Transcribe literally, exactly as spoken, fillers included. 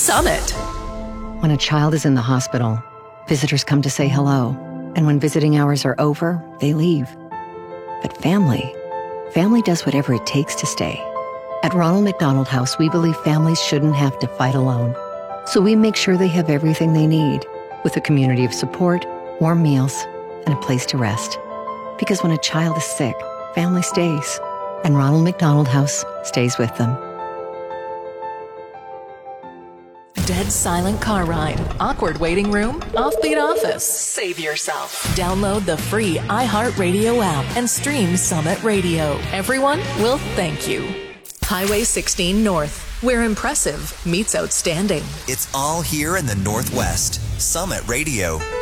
Summit. When a child is in the hospital, visitors come to say hello. And when visiting hours are over, they leave. But family, family does whatever it takes to stay. At Ronald McDonald House, we believe families shouldn't have to fight alone. So we make sure they have everything they need, with a community of support, warm meals, and a place to rest. Because when a child is sick, family stays. And Ronald McDonald House stays with them. Dead silent car ride, awkward waiting room, offbeat office. Save yourself. Download the free iHeartRadio app and stream Summit Radio. Everyone will thank you. Highway sixteen North, where impressive meets outstanding. It's all here in the Northwest. Summit Radio.